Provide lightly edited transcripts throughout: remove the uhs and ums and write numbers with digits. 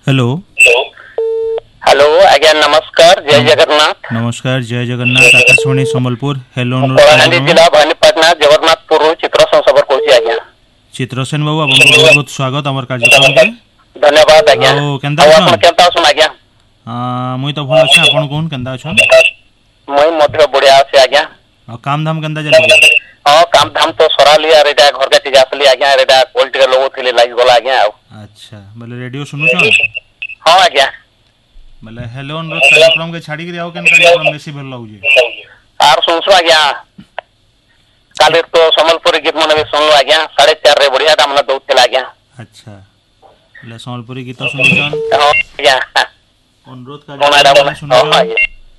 Hello. Hello आज्ञा नमस्कार जय जगन्नाथ। नमस्कार जय जगन्नाथ आकाशवाणी संबलपुर हेलो कलाहांडी जिला भवानीपाटना जगन्नाथपुर चित्रसेन सबर कहूँ आज्ञा। चित्रसेन बाबू आपको बहुत बहुत स्वागत आमर कार्यक्रम के। धन्यवाद आज्ञा। आओ केंता आपण अछन? केंता अछन आज्ञा? मुई तो भल अछि आपण कोन केंता अछन? मुई मध्य बढ़िया अछि आज्ञा। आ काम धाम केंता चली? हां काम धाम तो सराली आर एटा घर के चीज आसली आज्ञा एटा क्वालिटी के लोगो थिले लागी गला आज्ञा। अच्छा बोले रेडियो सुनु छन? हां आज्ञा। बोले हेलो अनुरोध कार्यक्रम के छाड़ी के आओ केन कार्यक्रम बेसी भल लागुजी? आर सुनसु आज्ञा। काले तो संबलपुरी गीत मन भी सुनलो आज्ञा 4:30 रे बढ़िया ता मन दउथला आज्ञा। अच्छा बोले संबलपुरी गीत सुनु छन? हां आज्ञा। अनुरोध कार्यक्रम सुनु छन?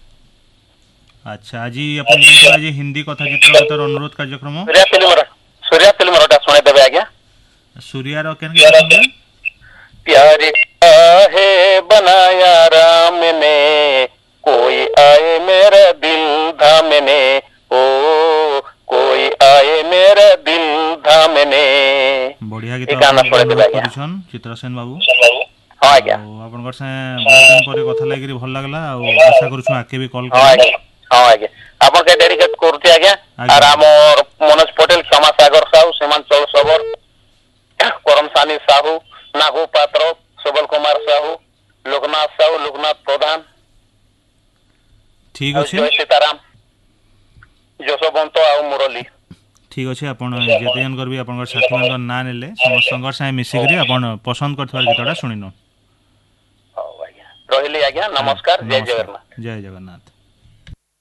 अच्छा आज अपन जेंतो आज हिंदी कथा चित्रगतर अनुरोध कार्यक्रम सूर्या फिल्म रोटा सुने देबे आज्ञा। सूर्या रो केन के सुनबे? प्यार है बनाया राम ने कोई आए मेरा दिल थामने ओ कोई आए मेरा दिल थामने। बढ़िया गीत करिछन चित्रसेन बाबू। हां आज्ञा। आपनकर से बहुत दिन परे कथा लागरी भल लागला आ आशा करू छु आके भी कॉल कर। हां आज्ञा आपन के डेडिकेट करती आज्ञा। और हमर मनोज पटेल क्षमा सागर साहू सीमांचल सबर करमसानी साहू नागू पात्र सबल कुमार साहू लोकनाथ साहू लोकनाथ प्रधान ठीक अछि जय सीताराम जसवंत आ मुरली। ठीक अछि आपण जेते जन करबी आपनकर साथी मानकर ना नेले समस्त संघर्ष से मिसी करी आपण पसंद करथवार गीतटा सुनिनो। हां आज्ञा रहिली आज्ञा नमस्कार जय जगन्नाथ। जय जगन्नाथ।